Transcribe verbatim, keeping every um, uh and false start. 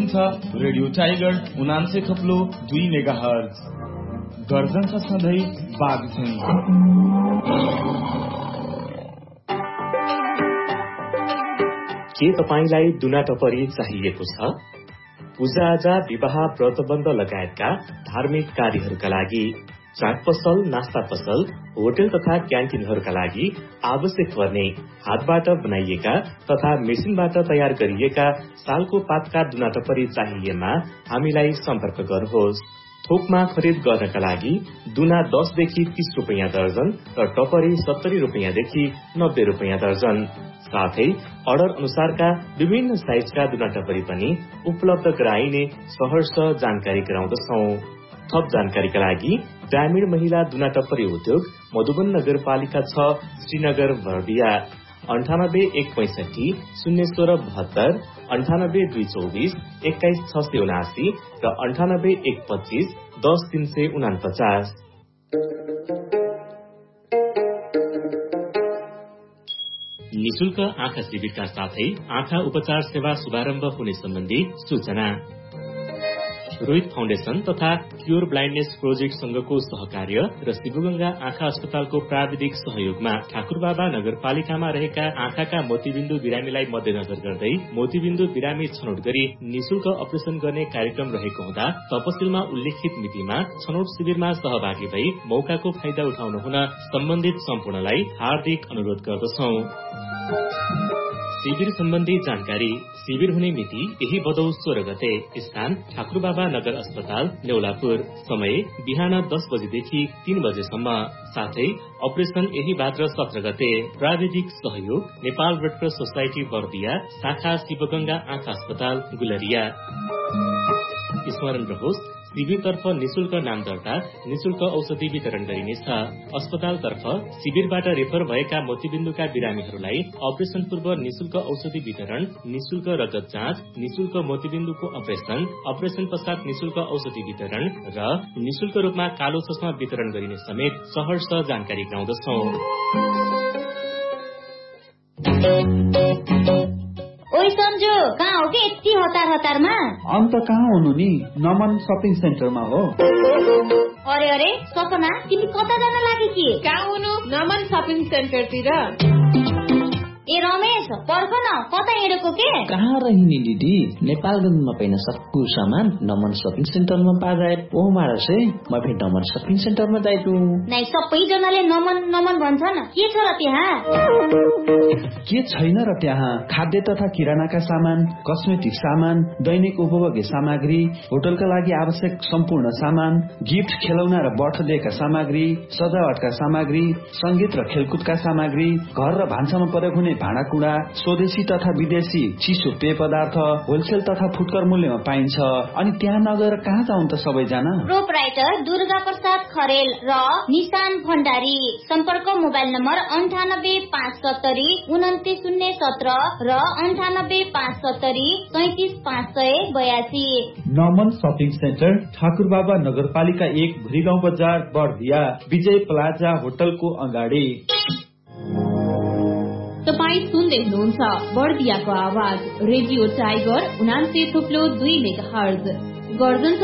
हुनुहुन्छ radio tiger उनान्से थप्लो दुई mega hertz. गर्जन छ सधैँ बाघ झैं। के तपाईलाई दुना टपरी चाहिएको छ? पूजाआजा, विवाह, व्रतबन्ध लगायतका धार्मिक कार्यहरूका लागि, चाट पसल, नास्ता पसल, होटल तथा क्यान्टिनहरूका लागि आवश्यक पर्ने हातबाट बनाइएका तथा मेसिनबाट तयार गरिएका सालको पातका दुना टपरी चाहिएमा हामीलाई सम्पर्क गर्नुहोस्। थोकमा खरिद गर्नका लागि दुना दसदेखि तीस रुपियाँ दर्जन र टपरी सत्तरी रुपियाँदेखि नब्बे रुपियाँ दर्जन। साथै अर्डर अनुसारका विभिन्न साइजका दुना टपरी पनि उपलब्ध गराइने सहर्ष जानकारी गराउँदछौं। थप जानकारीका लागि ग्रामीण महिला दुना टपरी उद्योग मधुबन नगरपालिका छ श्रीनगर बर्दिया अन्ठानब्बे एक पैंसठी शून्य सोह्र बहत्तर अन्ठानब्बे दुई चौबिस एक्काइस छ सय उनासी र अन्ठानब्बे एक पच्चीस दस तीन सय उनापचास। निशुल्क आँखा शिविरका साथै आँखा उपचार सेवा शुभारम्भ हुने सम्बन्धी सूचना। रोहित फाउन्डेशन तथा क्योर ब्लाइन्डनेस प्रोजेक्ट संघको सहकार्य र शिवगंगा आँखा अस्पतालको प्राविधिक सहयोगमा ठाकुरबाबा नगरपालिकामा रहेका आँखाका मोतीबिन्दु बिरामीलाई मध्यनजर गर्दै मोतीबिन्दु बिरामी छनौट गरी निशुल्क अपरेशन गर्ने कार्यक्रम रहेको हुँदा तपसिलमा उल्लेखित मितिमा छनौट शिविरमा सहभागी भई मौकाको फाइदा उठाउन हुन सम्बन्धित सम्पूर्णलाई हार्दिक अनुरोध गर्दछौं। शिविर सम्बन्धी जानकारी। शिविर हुने मिति यही भदौ सोह्र गते। स्थान ठाकुरबाबा नगर अस्पताल नेउलापुर। समय बिहान दस बजेदेखि तीन बजेसम्म। साथै अपरेशन यही भाद्र सत्र गते। प्राविधिक सहयोग नेपाल रेडक्रस सोसाइटी बर्दिया शाखा शिवगंगा आँखा अस्पताल गुलरिया। स्मरण रहोस्, शिविरतर्फ निशुल्क नाम दर्ता, निशुल्क औषधि वितरण गरिनेछ। अस्पतालतर्फ शिविरबाट रेफर भएका मोतीबिन्दुका बिरामीहरूलाई अपरेशन पूर्व निशुल्क औषधि वितरण, निशुल्क रगत जाँच, निशुल्क मोतीबिन्दुको अपरेशन, अपरेशन पश्चात निशुल्क औषधि वितरण र निशुल्क रूपमा कालो चस्मा वितरण गरिने समेत सहर्ष जानकारी गराउँदछौं। ओइ सन्जु, कहाँ हो कि यति हतार हतारमा? अन्त कहाँ हुनु नि, नमन सपिङ सेन्टरमा हो। अरे अरे सपना, तिमी कता जान लागि कि? कहाँ हुनु? नमन सपिङ सेन्टरतिर। ए रमेश, पर्ख न, कता हिँडेको के? कहाँ रहिनी दिदी, नेपालगञ्जमा पाइन सक्कु सामान नमन सपिङ सेन्टरमा पाजाए ओ मारसे म फेरि नमन सपिङ सेन्टरमा जाइछु। नाइ सबैजनाले नमन नमन भन्छन्, के छ र त्यहाँ? के छैन र त्यहाँ? खाद्य तथा किरानाका सामान, कस्मेटिक सामान, दैनिक उपभोग्य सामग्री, होटलका लागि आवश्यक सम्पूर्ण सामान, गिफ्ट, खेलौना र बर्थडेका सामग्री, सजावटका सामग्री, संगीत र खेलकुदका सामग्री, घर र भान्सामा प्रयोग हुने भाँडाकुँडा, स्वदेशी तथा विदेशी चिसो पेय पदार्थ होलसेल तथा फुटकर मूल्यमा पाइन्छ। अनि त्यहाँ नगएर कहाँ जाउँ त सबैजना? प्रोपराइटर दुर्गा प्रसाद खरेल र निशान भण्डारी। सम्पर्क मोबाइल नम्बर अन्ठानब्बे पाँच सत्तरी उन्तिस शून्य सत्र र अन्ठानब्बे पाँच सत्तरी सैतिस पाँच सय बयासी। नमन सपिङ सेन्टर ठाकुरबाबा नगरपालिका एक भुरीगाउँ बजार बर्दिया विजय प्लाजा होटलको अगाडि। तपाईँ सुन्दै हुनुहुन्छ बर्दियाको आवाज रेडियो टाइगर उनान्से थुप्लो दुई मेगा हर्ज। गर्जन